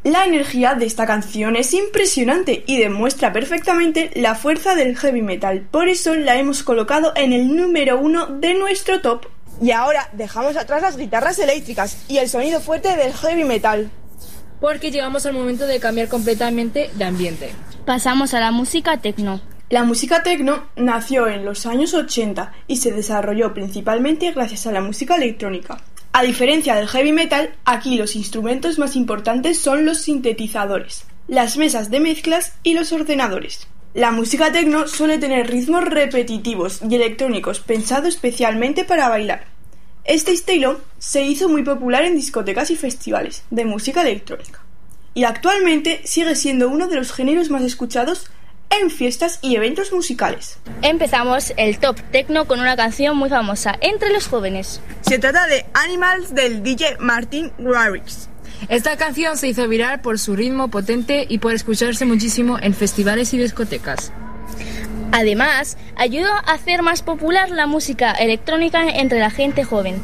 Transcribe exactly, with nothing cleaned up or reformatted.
La energía de esta canción es impresionante y demuestra perfectamente la fuerza del heavy metal, por eso la hemos colocado en el número uno de nuestro top. Y ahora dejamos atrás las guitarras eléctricas y el sonido fuerte del heavy metal, porque llegamos al momento de cambiar completamente de ambiente. Pasamos a la música techno. La música techno nació en los años ochenta y se desarrolló principalmente gracias a la música electrónica. A diferencia del heavy metal, aquí los instrumentos más importantes son los sintetizadores, las mesas de mezclas y los ordenadores. La música techno suele tener ritmos repetitivos y electrónicos pensados especialmente para bailar. Este estilo se hizo muy popular en discotecas y festivales de música electrónica y actualmente sigue siendo uno de los géneros más escuchados en fiestas y eventos musicales. Empezamos el top techno con una canción muy famosa entre los jóvenes. Se trata de Animals del D J Martin Garrix. Esta canción se hizo viral por su ritmo potente y por escucharse muchísimo en festivales y discotecas. Además, ayudó a hacer más popular la música electrónica entre la gente joven.